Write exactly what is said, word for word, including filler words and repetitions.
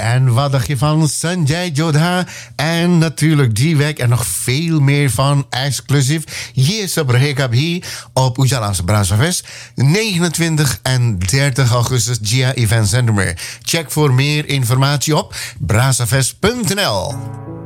En wat dacht je van Sanjay Jodha? En natuurlijk die week en nog veel meer van exclusief. Hier is op Rekabhi op Ujalanse Brassafest. negenentwintig en dertig augustus G I A Event Center. Check voor meer informatie op brassafest punt n l.